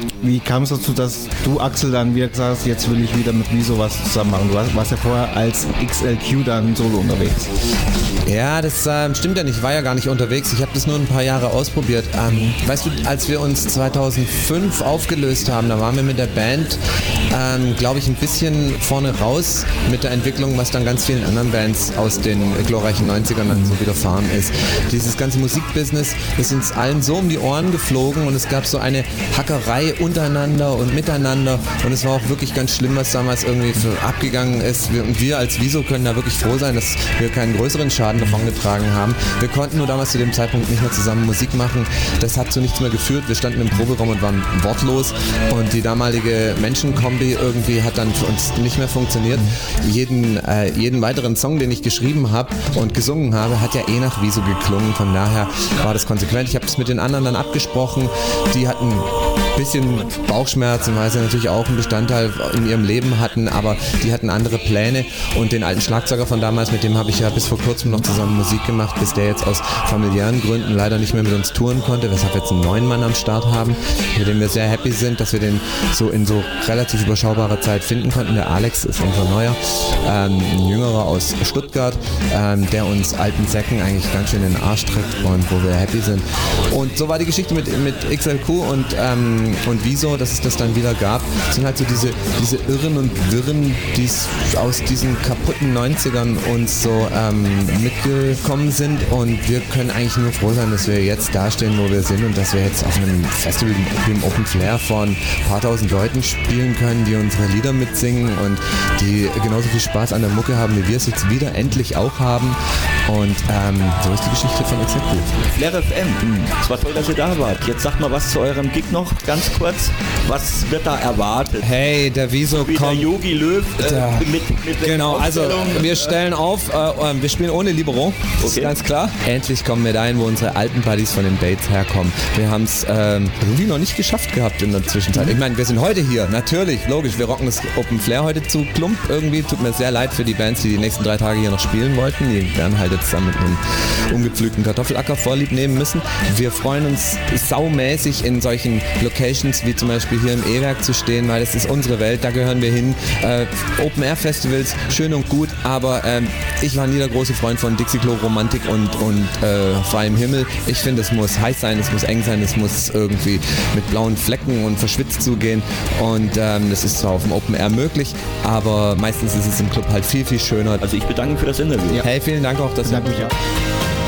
Wie kam es dazu, dass du, Axel, dann wieder gesagt hast, jetzt will ich wieder mit Wieso was zusammen machen? Du warst ja vorher als XLQ dann solo unterwegs. Ja, das stimmt ja nicht. Ich war ja gar nicht unterwegs. Ich habe das nur ein paar Jahre ausprobiert. Weißt du, als wir uns 2005 aufgelöst haben, da waren wir mit der Band, glaube ich, ein bisschen vorne raus mit der Entwicklung, was dann ganz vielen anderen Bands aus den glorreichen 90ern dann so widerfahren ist. Dieses ganze Musikbusiness ist uns allen so um die Ohren geflogen und es gab so eine Hackerei untereinander und miteinander und es war auch wirklich ganz schlimm, was damals irgendwie abgegangen ist. Wir als Wieso können da wirklich froh sein, dass wir keinen größeren Schaden davongetragen haben. Wir konnten nur damals zu dem Zeitpunkt nicht mehr zusammen Musik machen. Das hat zu nichts mehr geführt. Wir standen im Proberaum und waren wortlos und die damalige Menschenkombi irgendwie hat dann für uns nicht mehr funktioniert. Jeden weiteren Song, den ich geschrieben habe und gesungen habe, hat ja eh nach Wieso geklungen. Von daher war das konsequent. Ich habe das mit den anderen dann abgesprochen. Die hatten ein bisschen Bauchschmerzen, weil sie natürlich auch einen Bestandteil in ihrem Leben hatten, aber die hatten andere Pläne und den alten Schlagzeuger von damals, mit dem habe ich ja bis vor kurzem noch zusammen Musik gemacht, bis der jetzt aus familiären Gründen leider nicht mehr mit uns touren konnte, weshalb wir jetzt einen neuen Mann am Start haben, mit dem wir sehr happy sind, dass wir den so in so relativ überschaubarer Zeit finden konnten. Der Alex ist unser Neuer, ein Jüngerer aus Stuttgart, der uns alten Säcken eigentlich ganz schön in den Arsch tritt und wo wir happy sind. Und so war die Geschichte mit XLQ und Wieso, dass es das dann wieder gab. Es sind halt so diese Irren und Wirren, die aus diesen kaputten 90ern uns so mitgekommen sind und wir können eigentlich nur froh sein, dass wir jetzt dastehen, wo wir sind und dass wir jetzt auf einem Festival wie im Open Flair von ein paar tausend Leuten spielen können, die unsere Lieder mitsingen und die genauso viel Spaß an der Mucke haben, wie wir es jetzt wieder endlich auch haben und so ist die Geschichte von XLQ. Flair FM, es war toll, dass ihr da wart. Jetzt sagt mal was zu eurem Gig noch, ganz kurz. Was wird da erwartet? Hey, der Wieso wie kommt. Der Jogi Löw mit genau, also wir stellen auf, wir spielen ohne Libero, ist ganz klar. Endlich kommen wir dahin, wo unsere alten Buddies von den Bates herkommen. Wir haben es irgendwie noch nicht geschafft gehabt in der Zwischenzeit. Ich meine, wir sind heute hier, natürlich, logisch, wir rocken das Open Flair heute zu plump irgendwie. Tut mir sehr leid für die Bands, die nächsten 3 Tage hier noch spielen wollten. Die werden halt jetzt dann mit einem umgepflügten Kartoffelacker vorlieb nehmen müssen. Wir freuen uns saumäßig in solchen Locations wie zum Beispiel hier im E-Werk zu stehen, weil das ist unsere Welt, da gehören wir hin. Open-Air-Festivals, schön und gut, aber ich war nie der große Freund von Dixie-Klo-Romantik und freiem Himmel. Ich finde, es muss heiß sein, es muss eng sein, es muss irgendwie mit blauen Flecken und verschwitzt zugehen und das ist zwar auf dem Open-Air möglich, aber meistens ist es im Club halt viel, viel schöner. Also ich bedanke mich für das Interview. Ja. Hey, vielen Dank auch, dass ihr mich auch.